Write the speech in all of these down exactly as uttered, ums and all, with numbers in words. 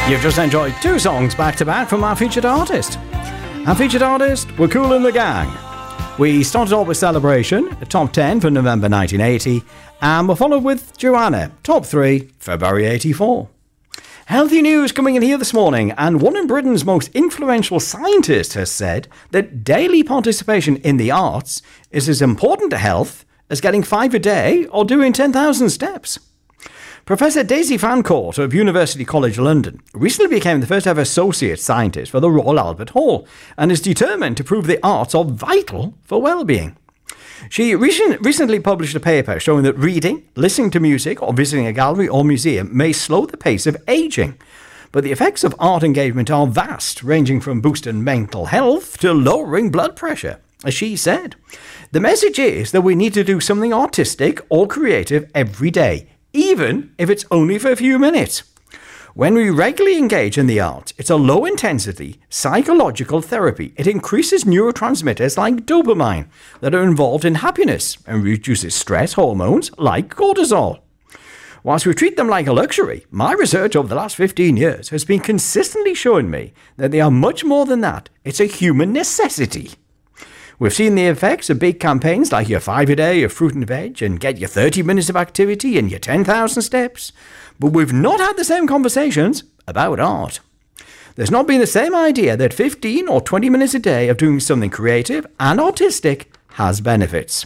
You've just enjoyed two songs back to back from our featured artist. Our featured artist were Kool and the Gang. We started off with Celebration, top ten for November nineteen eighty, and we're followed with Joanna, top three, February eighty-four. Healthy news coming in here this morning, and one of Britain's most influential scientists has said that daily participation in the arts is as important to health as getting five a day or doing ten thousand steps. Professor Daisy Fancourt of University College London recently became the first ever associate scientist for the Royal Albert Hall and is determined to prove the arts are vital for well-being. She recent, recently published a paper showing that reading, listening to music or visiting a gallery or museum may slow the pace of ageing. But the effects of art engagement are vast, ranging from boosting mental health to lowering blood pressure. As she said, the message is that we need to do something artistic or creative every day, even if it's only for a few minutes. When we regularly engage in the arts, it's a low-intensity psychological therapy. It increases neurotransmitters like dopamine that are involved in happiness and reduces stress hormones like cortisol. Whilst we treat them like a luxury, my research over the last fifteen years has been consistently showing me that they are much more than that. It's a human necessity. We've seen the effects of big campaigns like your five a day of fruit and veg and get your thirty minutes of activity and your ten thousand steps. But we've not had the same conversations about art. There's not been the same idea that fifteen or twenty minutes a day of doing something creative and artistic has benefits.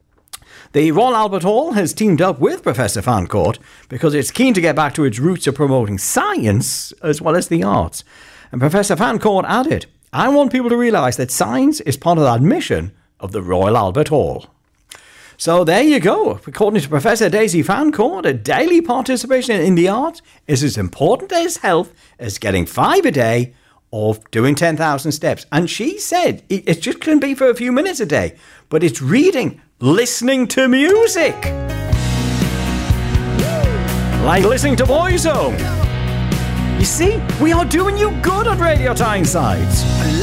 The Royal Albert Hall has teamed up with Professor Fancourt because it's keen to get back to its roots of promoting science as well as the arts. And Professor Fancourt added, I want people to realise that science is part of that mission of the Royal Albert Hall. So there you go. According to Professor Daisy Fancourt, a daily participation in the arts is as important as health as getting five a day or doing ten thousand steps. And she said it just can be for a few minutes a day, but it's reading, listening to music. Like listening to Boyzone. You see, we are doing you good on Radio Tyneside.